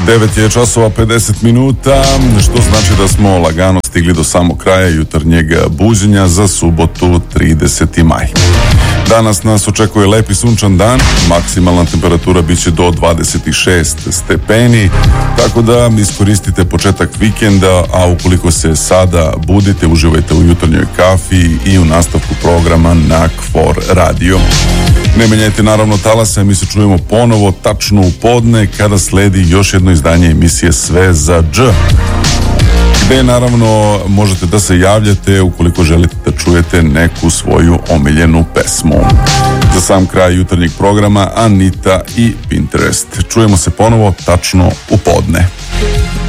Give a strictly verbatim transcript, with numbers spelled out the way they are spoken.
devet je časova pedeset minuta, što znači da smo lagano stigli do samog kraja jutarnjeg buđenja za subotu trideseti maj. Danas nas očekuje lep i sunčan dan, maksimalna temperatura biće do dvadeset šest stepeni, tako da iskoristite početak vikenda, a ukoliko se sada budite, uživajte u jutarnjoj kafi i u nastavku programa na Kvor radio. Ne menjajte naravno talase, mi se čujemo ponovo tačno u podne kada sledi još jedno izdanje emisije Sve za dž, gde naravno možete da se javljate ukoliko želite da čujete neku svoju omiljenu pesmu. Za sam kraj jutarnjeg programa Anita i Pinterest. Čujemo se ponovo tačno u podne.